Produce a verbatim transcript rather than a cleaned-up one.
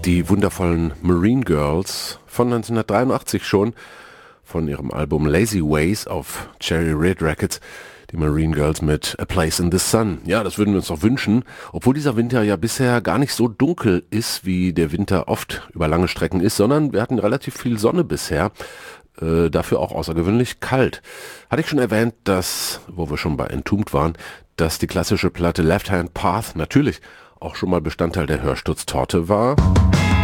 Die wundervollen Marine Girls von neunzehnhundertdreiundachtzig schon, von ihrem Album Lazy Ways auf Cherry Red Records, die Marine Girls mit A Place in the Sun. Ja, das würden wir uns doch wünschen, obwohl dieser Winter ja bisher gar nicht so dunkel ist, wie der Winter oft über lange Strecken ist, sondern wir hatten relativ viel Sonne bisher, äh, dafür auch außergewöhnlich kalt. Hatte ich schon erwähnt, dass, wo wir schon bei Entombed waren, dass die klassische Platte Left Hand Path natürlich auch schon mal Bestandteil der Hörsturztorte war.